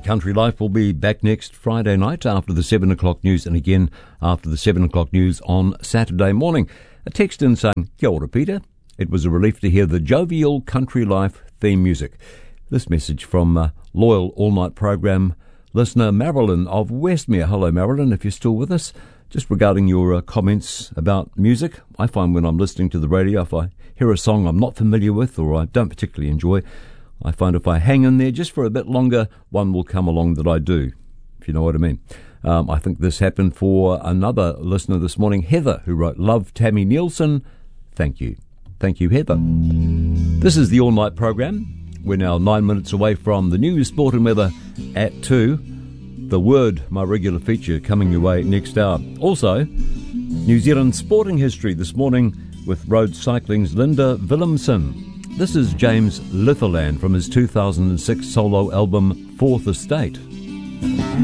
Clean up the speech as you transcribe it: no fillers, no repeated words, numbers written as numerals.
Country Life will be back next Friday night after the 7 o'clock news and again after the 7 o'clock news on Saturday morning. A text in saying, Kia ora, Peter. It was a relief to hear the jovial Country Life theme music. This message from loyal all-night program listener Marilyn of Westmere. Hello, Marilyn, if you're still with us. Just regarding your comments about music, I find when I'm listening to the radio, if I hear a song I'm not familiar with or I don't particularly enjoy, I find if I hang in there just for a bit longer, one will come along that I do, if you know what I mean. I think this happened for another listener this morning, Heather, who wrote, Love Tammy Nielsen. Thank you. Thank you, Heather. This is the all-night program. We're now 9 minutes away from the news, sport and weather at 2. The Word, my regular feature, coming your way next hour. Also, New Zealand sporting history this morning with road cycling's Linda Willemsen. This is James Litherland from his 2006 solo album, Fourth Estate.